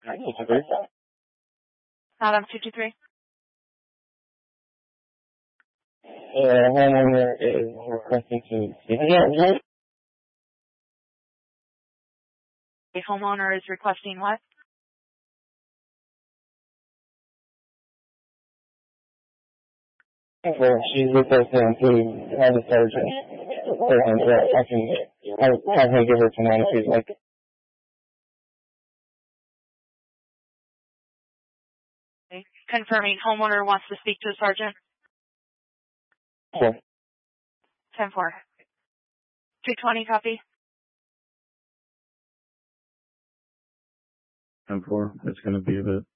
Adam 223. Homeowner is requesting to see. The homeowner is requesting what? Well, she's requesting to have a sergeant. I can give her tonight if she'd like. Okay. Confirming homeowner wants to speak to a sergeant. Sure. 10-4. 220 copy. 10-4. It's going to be a bit.